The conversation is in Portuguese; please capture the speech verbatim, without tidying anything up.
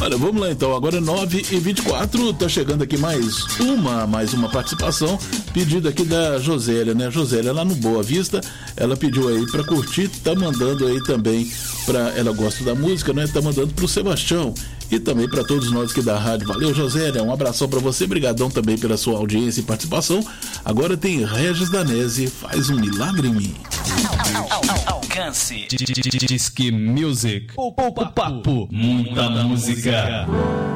Olha, vamos lá então, agora é nove e vinte e quatro, tá chegando aqui mais uma, mais uma participação, pedido aqui da Josélia, né? Josélia lá no Boa Vista, ela pediu aí pra curtir, tá mandando aí também pra, ela gosta da música, né? Tá mandando pro Sebastião e também pra todos nós que da rádio. Valeu, Josélia, um abração pra você, brigadão também pela sua audiência e participação. Agora tem Regis Danese, Faz um Milagre em Mim. Alcance Disque Music. O papo, muita música.